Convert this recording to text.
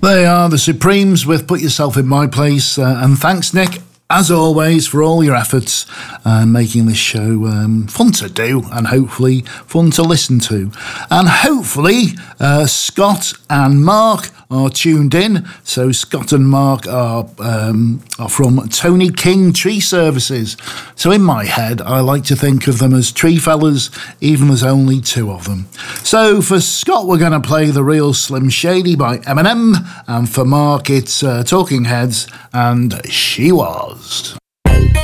They are the Supremes with Put Yourself in My Place. And thanks, Nick, as always, for all your efforts making this show fun to do and hopefully fun to listen to. And hopefully Scott and Mark are tuned in. So Scott and Mark are from Tony King Tree Services. So in my head, I like to think of them as tree fellas, even there's only two of them. So for Scott, we're going to play The Real Slim Shady by Eminem. And for Mark, it's Talking Heads and She Was.